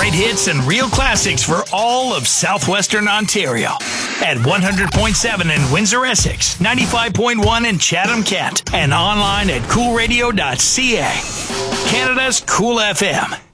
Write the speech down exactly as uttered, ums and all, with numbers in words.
right hits and real classics for all of southwestern Ontario. At one hundred point seven in Windsor, Essex, ninety-five point one in Chatham, Kent, and online at cool radio dot c a. Canada's Cool F M.